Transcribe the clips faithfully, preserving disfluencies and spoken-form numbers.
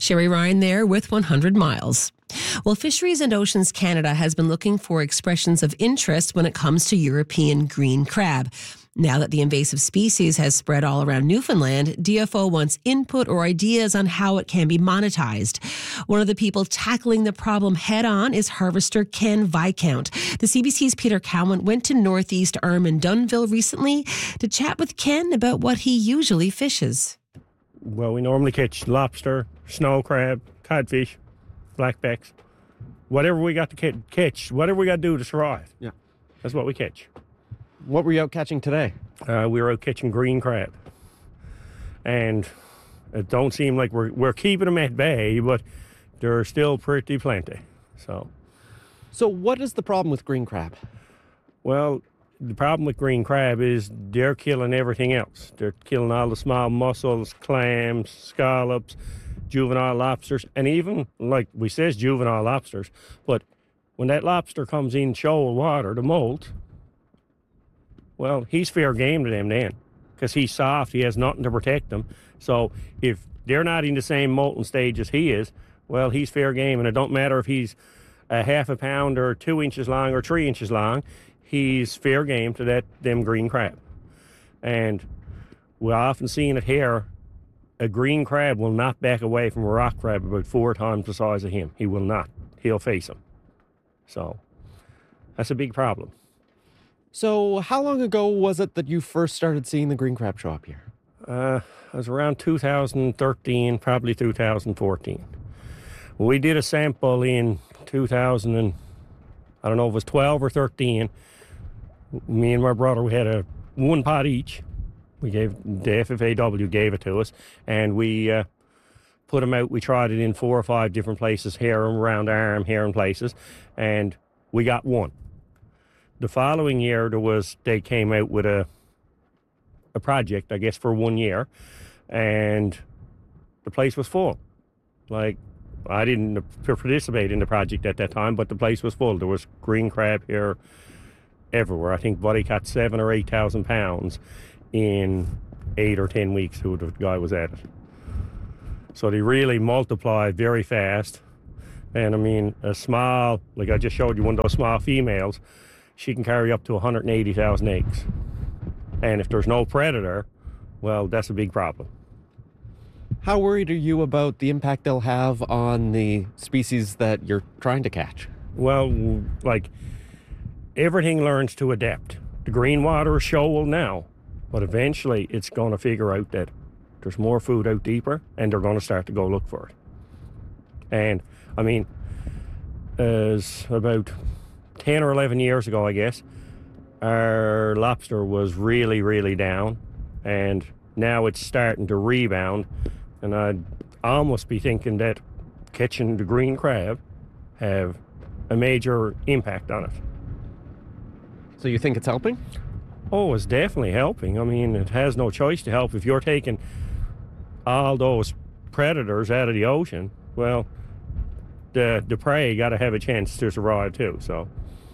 Sherry Ryan there with one hundred miles. Well, Fisheries and Oceans Canada has been looking for expressions of interest when it comes to European green crab. Now that the invasive species has spread all around Newfoundland, D F O wants input or ideas on how it can be monetized. One of the people tackling the problem head on is harvester Ken Viscount. The C B C's Peter Cowan went to Northeast Arm and Dunnville recently to chat with Ken about what he usually fishes. Well, we normally catch lobster, snow crab, codfish, blackbacks, whatever we got to catch, whatever we got to do to survive. Yeah, that's what we catch. What were you out catching today? Uh, we were out catching green crab, and it don't seem like we're we're keeping them at bay, but they're still pretty plenty. So, so what is the problem with green crab? Well, the problem with green crab is they're killing everything else. They're killing all the small mussels, clams, scallops, juvenile lobsters, and even, like we says, juvenile lobsters. But when that lobster comes in shoal water, the molt, well, he's fair game to them then, because he's soft, he has nothing to protect them. So if they're not in the same molting stage as he is, well, he's fair game, and it don't matter if he's a half a pound or two inches long or three inches long, he's fair game to that them green crab. And we're often seeing it here. A green crab will not back away from a rock crab about four times the size of him. He will not. He'll face him. So that's a big problem. So how long ago was it that you first started seeing the green crab show up here? Uh, it was around two thousand thirteen, probably two thousand fourteen. We did a sample in two thousand, and I don't know if it was twelve or thirteen. Me and my brother, we had a one pot each. We gave, the F F A W gave it to us, and we uh, put them out. We tried it in four or five different places here and around Arm, here and places, and we got one. The following year, there was they came out with a a project, I guess, for one year, and the place was full. Like, I didn't participate in the project at that time, but the place was full. There was green crab here everywhere. I think Buddy caught seven or eight thousand pounds in eight or ten weeks. Who the guy was at it. So they really multiplied very fast. And I mean, a small, like I just showed you, one of those small females, she can carry up to one hundred eighty thousand eggs. And if there's no predator, well, that's a big problem. How worried are you about the impact they'll have on the species that you're trying to catch? Well, like, everything learns to adapt. The green water is shoal now, but eventually it's going to figure out that there's more food out deeper, and they're going to start to go look for it. And, I mean, as about ten or eleven years ago, I guess, our lobster was really, really down, and now it's starting to rebound, and I'd almost be thinking that catching the green crab have a major impact on it. So you think it's helping? Oh, it's definitely helping. I mean, it has no choice to help. If you're taking all those predators out of the ocean, well, the the prey got to have a chance to survive too. So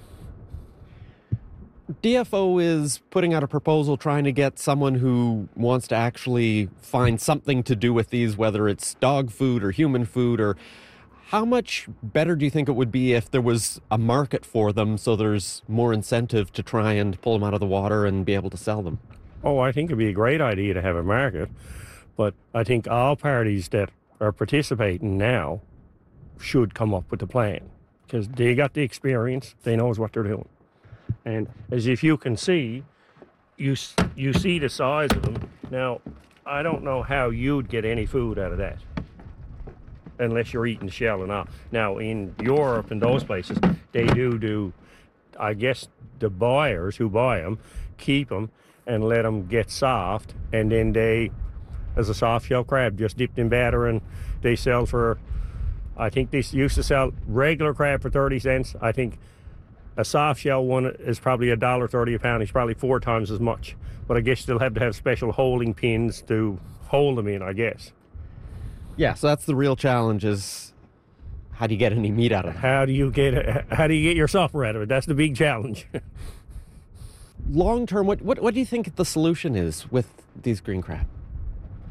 D F O is putting out a proposal trying to get someone who wants to actually find something to do with these, whether it's dog food or human food. Or how much better do you think it would be if there was a market for them, so there's more incentive to try and pull them out of the water and be able to sell them? Oh, I think it'd be a great idea to have a market, but I think all parties that are participating now should come up with a plan, because they got the experience, they knows what they're doing. And as if you can see, you you see the size of them. Now, I don't know how you'd get any food out of that, unless you're eating the shell and all. Now, in Europe and those places, they do do, I guess, the buyers who buy them keep them and let them get soft, and then they, as a soft shell crab, just dipped in batter, and they sell for, I think they used to sell regular crab for thirty cents. I think a soft shell one is probably a dollar thirty a pound. It's probably four times as much. But I guess they'll have to have special holding pins to hold them in, I guess. Yeah, so that's the real challenge, is how do you get any meat out of it? How do you get how do you get your supper out of it? That's the big challenge. Long term, what, what what do you think the solution is with these green crab?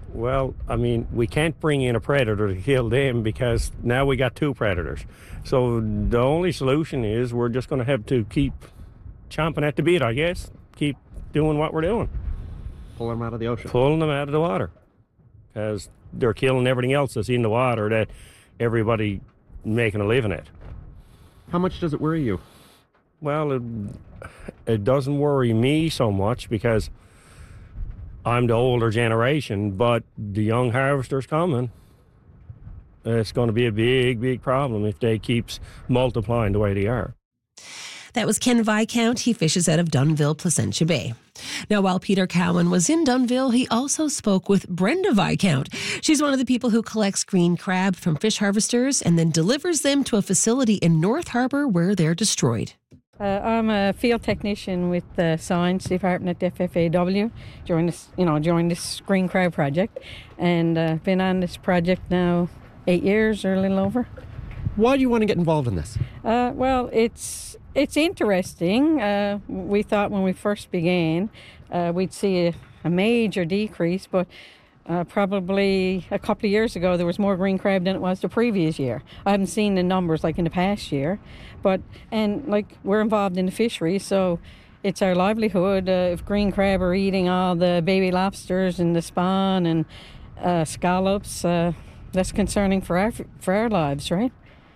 Well, I mean, we can't bring in a predator to kill them because now we got two predators. So the only solution is we're just going to have to keep chomping at the bit, I guess. Keep doing what we're doing. Pull them out of the ocean. Pulling them out of the water. Because they're killing everything else that's in the water that everybody making a living at. How much does it worry you? Well, it, it doesn't worry me so much because I'm the older generation, but the young harvesters coming, it's going to be a big, big problem if they keep multiplying the way they are. That was Ken Viscount. He fishes out of Dunnville, Placentia Bay. Now, while Peter Cowan was in Dunnville, he also spoke with Brenda Viscount. She's one of the people who collects green crab from fish harvesters and then delivers them to a facility in North Harbour where they're destroyed. Uh, I'm a field technician with the science department at F F A W during this, you know, during this green crab project, and I've uh, been on this project now eight years or a little over. Why do you want to get involved in this? Uh, well, it's it's interesting. Uh, we thought when we first began, uh, we'd see a, a major decrease, but Uh, probably a couple of years ago, there was more green crab than it was the previous year. I haven't seen the numbers like in the past year, but, and like we're involved in the fishery, so it's our livelihood. Uh, if green crab are eating all the baby lobsters and the spawn and uh, scallops, uh, that's concerning for our, for our lives, right?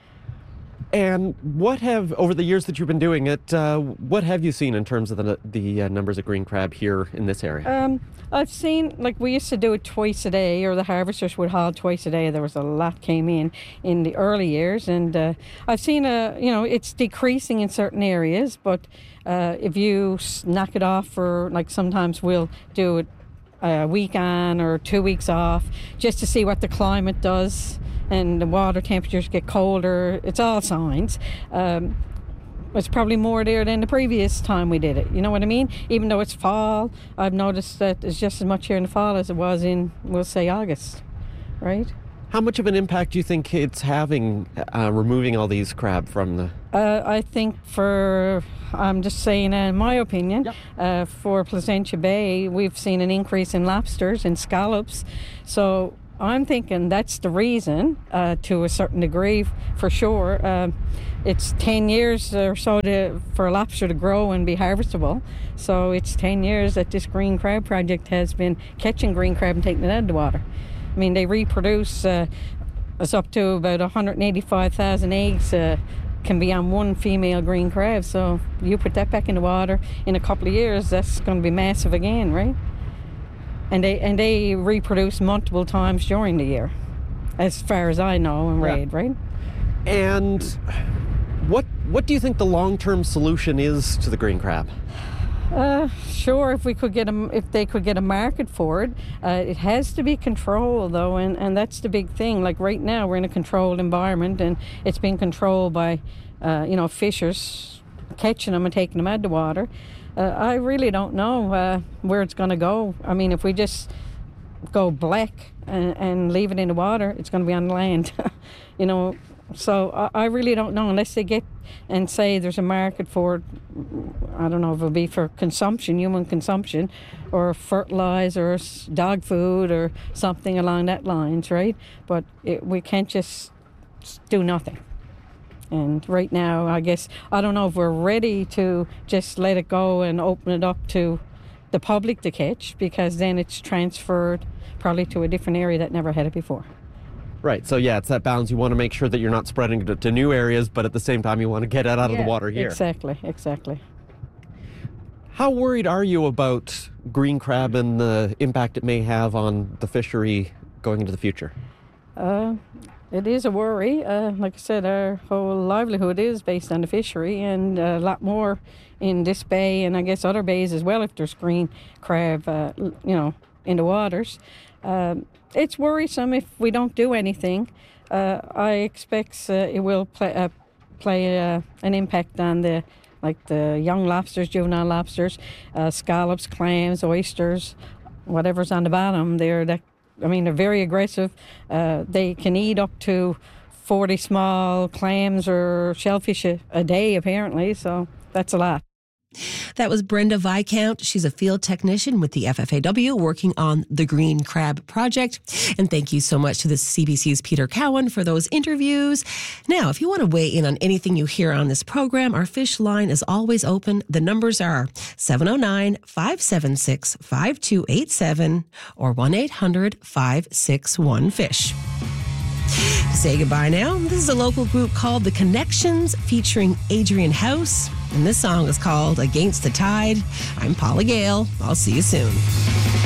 And what have, over the years that you've been doing it, uh, what have you seen in terms of the, the uh, numbers of green crab here in this area? Um, I've seen, like we used to do it twice a day, or the harvesters would haul twice a day. There was a lot came in in the early years, and uh, I've seen, a, you know, it's decreasing in certain areas, but uh, if you knock it off for, like sometimes we'll do it a week on or two weeks off just to see what the climate does. And the water temperatures get colder. It's all signs. Um, it's probably more there than the previous time we did it. You know what I mean? Even though it's fall, I've noticed that it's just as much here in the fall as it was in, we'll say, August, right? How much of an impact do you think it's having, uh, removing all these crab from the... Uh, I think for, I'm just saying uh, in my opinion, yep. uh, for Placentia Bay, we've seen an increase in lobsters and scallops. So I'm thinking that's the reason, uh, to a certain degree, for sure. Uh, it's ten years or so to, for a lobster to grow and be harvestable. So it's ten years that this green crab project has been catching green crab and taking it out of the water. I mean, they reproduce, uh, it's up to about one hundred eighty-five thousand eggs uh, can be on one female green crab. So you put that back in the water, in a couple of years, that's going to be massive again, right? And they and they reproduce multiple times during the year, as far as I know and read, yeah. Right? And what what do you think the long-term solution is to the green crab? Uh, sure, if we could get a, if they could get a market for it, uh, it has to be controlled though, and, and that's the big thing. Like right now, we're in a controlled environment, and it's being controlled by, uh, you know, fishers catching them and taking them out of the water. Uh, I really don't know uh, where it's going to go. I mean, if we just go black and, and leave it in the water, it's going to be on land, you know. So I, I really don't know unless they get and say there's a market for it. I don't know if it'll be for consumption, human consumption, or fertilizer, or dog food, or something along that lines, right? But it, we can't just do nothing. And right now, I guess, I don't know if we're ready to just let it go and open it up to the public to catch, because then it's transferred probably to a different area that never had it before. Right. So, yeah, it's that balance. You want to make sure that you're not spreading to, to new areas, but at the same time, you want to get it out yeah, of the water here. Exactly, exactly. How worried are you about green crab and the impact it may have on the fishery going into the future? Uh, it is a worry. Uh, like I said, our whole livelihood is based on the fishery, and a lot more in this bay, and I guess other bays as well if there's green crab, uh, you know, in the waters. Um, it's worrisome if we don't do anything. Uh, I expect uh, it will play, uh, play uh, an impact on the, like the young lobsters, juvenile lobsters, uh, scallops, clams, oysters, whatever's on the bottom there. That, I mean, they're very aggressive. Uh, they can eat up to forty small clams or shellfish a, a day, apparently, so that's a lot. That was Brenda Viscount. She's a field technician with the F F A W working on the Green Crab Project. And thank you so much to the C B C's Peter Cowan for those interviews. Now, if you want to weigh in on anything you hear on this program, our fish line is always open. The numbers are seven oh nine, five seven six, five two eight seven or one eight hundred, five six one, fish. To say goodbye now, this is a local group called The Connections featuring Adrian House. And this song is called Against the Tide. I'm Paula Gale. I'll see you soon.